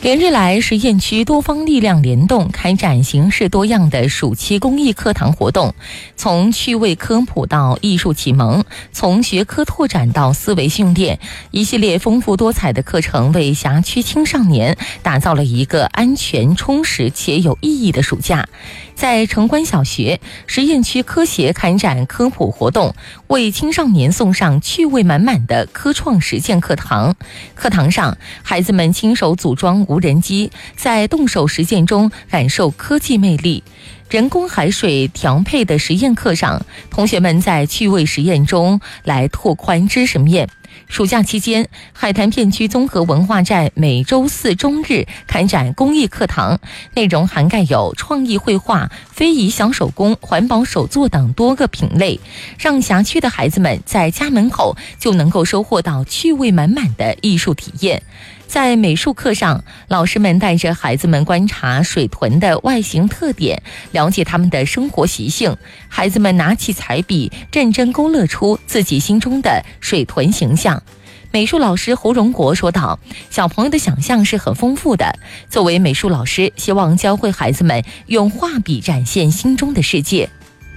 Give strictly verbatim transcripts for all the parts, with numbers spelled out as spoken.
连日来，实验区多方力量联动，开展形式多样的暑期公益课堂活动，从趣味科普到艺术启蒙，从学科拓展到思维训练，一系列丰富多彩的课程为辖区青少年打造了一个安全、充实且有意义的暑假。在城关小学，实验区科协开展科普活动，为青少年送上趣味满满的科创实践课堂。课堂上，孩子们亲手组装无人机，在动手实践中感受科技魅力。人工海水调配的实验课上，同学们在趣味实验中来拓宽知识面。暑假期间，海坛片区综合文化站每周四中日开展公益课堂，内容涵盖有创意绘画、非遗小手工、环保手作等多个品类，让辖区的孩子们在家门口就能够收获到趣味满满的艺术体验。在美术课上，老师们带着孩子们观察水豚的外形特点，了解它们的生活习性。孩子们拿起彩笔，认真勾勒出自己心中的水豚形象。美术老师侯荣国说道，小朋友的想象是很丰富的，作为美术老师，希望教会孩子们用画笔展现心中的世界。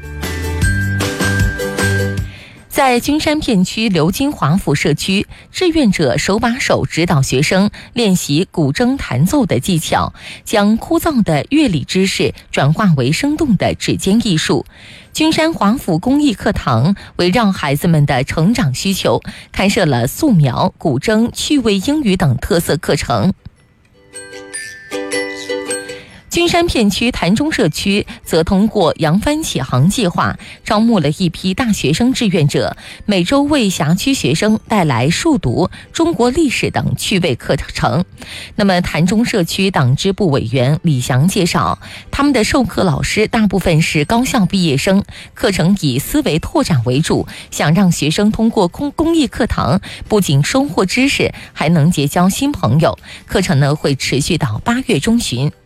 在君山片区流金华府社区，志愿者手把手指导学生练习古筝弹奏的技巧，将枯燥的乐理知识转化为生动的指尖艺术。君山华府公益课堂围绕孩子们的成长需求，开设了素描、古筝、趣味英语等特色课程。君山片区潭中社区则通过扬帆起航计划招募了一批大学生志愿者，每周为辖区学生带来数独、中国历史等趣味课程。那么潭中社区党支部委员李翔介绍，他们的授课老师大部分是高校毕业生，课程以思维拓展为主，想让学生通过公公益课堂不仅收获知识，还能结交新朋友。课程呢会持续到八月中旬。